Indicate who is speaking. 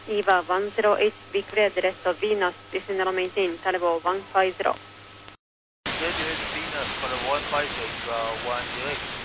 Speaker 1: EVA 10H, be cleared the rest of Venus, descend and maintain, Talabo 150.
Speaker 2: Clear direct Venus, Talabo 150, 108.